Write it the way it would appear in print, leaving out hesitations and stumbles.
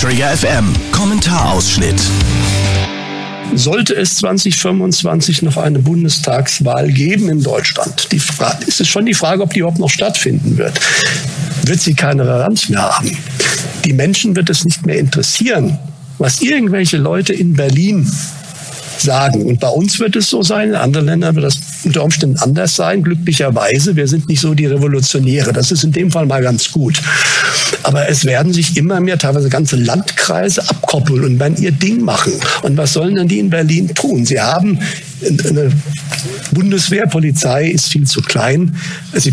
Trigger FM Kommentarausschnitt. Sollte es 2025 noch eine Bundestagswahl geben in Deutschland, ist es schon die Frage, ob die überhaupt noch stattfinden wird. Wird sie keine Relevanz mehr haben. Die Menschen wird es nicht mehr interessieren, was irgendwelche Leute in Berlin sagen. Und bei uns wird es so sein, in anderen Ländern wird das unter Umständen anders sein, glücklicherweise. Wir sind nicht so die Revolutionäre. Das ist in dem Fall mal ganz gut. Aber es werden sich immer mehr, teilweise ganze Landkreise abkoppeln und werden ihr Ding machen. Und was sollen dann die in Berlin tun? Sie haben eine Bundeswehr, Polizei ist viel zu klein. Sie